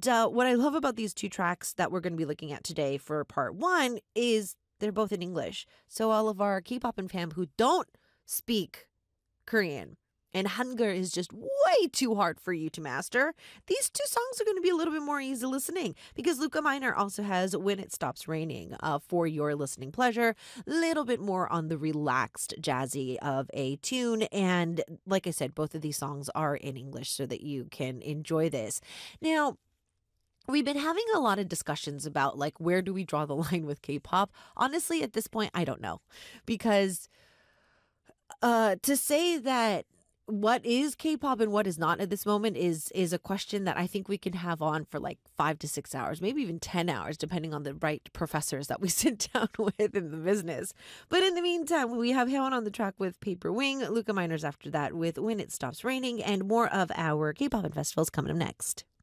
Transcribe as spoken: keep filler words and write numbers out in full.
And uh, what I love about these two tracks that we're going to be looking at today for part one is they're both in English. So all of our K-pop and fam who don't speak Korean and Hangul is just way too hard for you to master, these two songs are going to be a little bit more easy listening because Luca Minor also has When It Stops Raining uh, for your listening pleasure. A little bit more on the relaxed, jazzy of a tune. And like I said, both of these songs are in English so that you can enjoy this. Now, we've been having a lot of discussions about like where do we draw the line with K-pop? Honestly, at this point, I don't know because uh, to say that what is K-pop and what is not at this moment is is a question that I think we can have on for like five to six hours, maybe even ten hours, depending on the right professors that we sit down with in the business. But in the meantime, we have Haewon on the track with Paper Wing, Luca Miners after that with When It Stops Raining, and more of our K-pop and festivals coming up next.